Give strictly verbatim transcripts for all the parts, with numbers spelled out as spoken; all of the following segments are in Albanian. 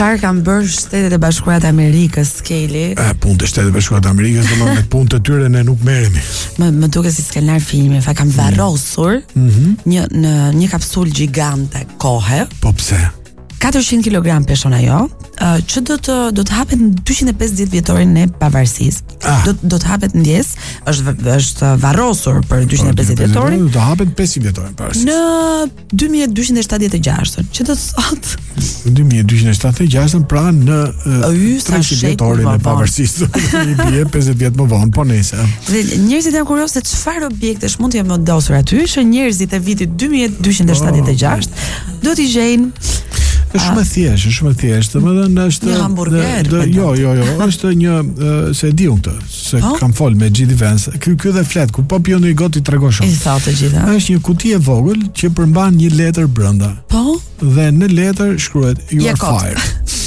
Çfarë kanë bërë Shtetet e Bashkuara të Amerikës, Skeli? E, punë të Shtetet e Bashkuara të Amerikës, domethënë me punë të tyre ne nuk merremi. Më më duket si skenar filmi, fa kam varrosur mm -hmm. një në një kapsulë gjigante kohe. Po pse? katërqind kilogram peshon ajo, uh, që do të do të hapet në dyqind e pesëdhjetë vjetorin e pavarësisë. Ah. Do do të hapet ndjes, është është varrosur për dyqind e pesëdhjetë vjetorin. Do të hapet pesëqind vjetorin pavarësisë. Në dy mijë e dyqind e shtatëdhjetë e gjashtën, që do të thotë dy mijë e dyqind e shtatëdhjetë e gjashtën, pra në tridhjetë vjetorin e pavarësisë. I bie pesëdhjetë vjet më vonë, po nëse. Dhe njerëzit janë kurioz se çfarë objektesh mund të jenë vendosur aty, që njerëzit e vitit dy mijë e dyqind e shtatëdhjetë e gjashtë do t'i gjejnë. Është shumë e thjeshtë, është shumë e thjeshtë, domethënë është një hamburger. Jo, jo, jo, është një se e diun këtë, se kam fol me G D Vance. Ky ky dhe flet ku po pioni i goti tregon shumë. I thotë të gjitha. Është një kuti e vogël që përmban një letër brenda. Po? Dhe në letër shkruhet you are fired.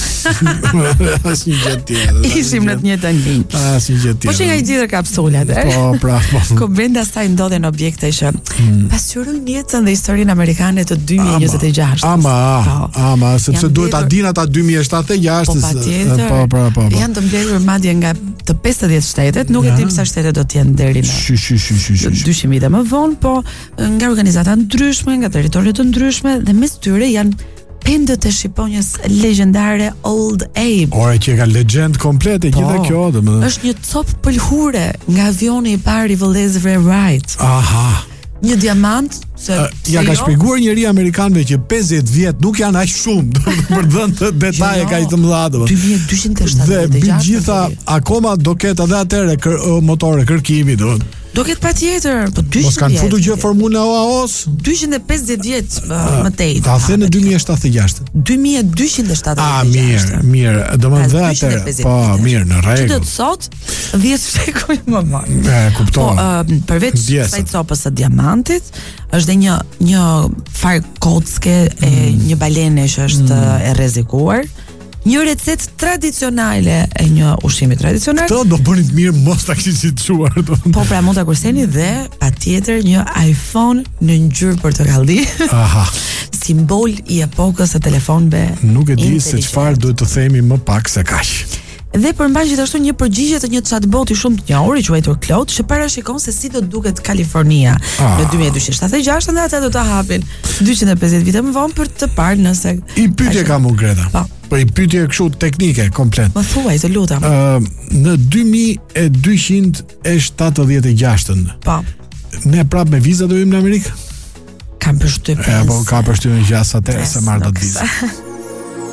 Asnjë gjë tjetër. Ishim në të njëjtën linjë. Asnjë gjë tjetër. Po që nga i gjithë kapsulat, e? Po, pra, po. Ku brenda saj ndodhen objekte që hmm. pasqyrojnë jetën dhe historinë amerikane të dy mijë e njëzet e gjashtë. Ama, ama, sepse duhet ta dinë ata dy mijë e shtatëdhjetë e gjashtë. Po, patjetër. Po, pra, po. Janë të mbledhur madje nga të pesëdhjetë shtetet, nuk e dim sa shtete do të jenë deri në. Shi, shi, shi, shi, shi. dyqind vite më vonë, po nga organizata ndryshme, nga territorie të ndryshme dhe mes tyre janë pendët e shqiponjës legjendare Old Abe. Ora që ka legjend komplete gjithë kjo, domethënë. Është një copë pëlhure nga avioni i parë i vëllezërve Wright. Aha. Një diamant se uh, ja ka shpjeguar njëri amerikanëve që pesëdhjetë vjet nuk janë aq shumë për të dhënë të detaje kaq të mëdha domethënë. dy mijë e dyqind e shtatëdhjetë Dhe mbi gjitha akoma do ketë edhe atëre kër, motore kërkimi domethënë. Do ketë patjetër, po dyqind vjet. Mos kanë futur gjë Formula O A O-s? dyqind e pesëdhjetë vjet më tej. Ta the në dy mijë e shtatëdhjetë e gjashtë. dy mijë e dyqind e shtatëdhjetë e gjashtë. Ah, mirë, mirë. Domethënë dhe atëre. Po, mirë, në rregull. Që do të thotë dhjetë shekuj më vonë. E kuptoj. Po, uh, përveç kësaj copës së diamantit, është dhe një një far kocke e mm. një balene që është mm. e rrezikuar. Një recet tradicionale e një ushqimi tradicional. Këto do bënin të mirë mos ta kishit çuar. Po pra mund ta kurseni dhe patjetër një iPhone në ngjyrë portokalli. Aha. Simbol i epokës së telefonëve. Nuk e di se çfarë duhet të themi më pak se kaq. Dhe përmban gjithashtu një përgjigje të një chatboti shumë të njohur i quajtur Claude, që parashikon se si do duket Kalifornia ah. në dy mijë e dyqind e shtatëdhjetë e gjashtë, dhe ata do ta hapin dyqind e pesëdhjetë vite më vonë për të parë nëse I pyetje kam u Greta. Po. Po i pyetje kështu teknike komplet. Më thuaj, të lutem. Ë uh, në dy mijë e dyqind e shtatëdhjetë e gjashtën. Po. Ne prapë me vizë do jemi në Amerikë? Kam përshtypjen. Po ka përshtypjen gjasa atë se marr dot vizë.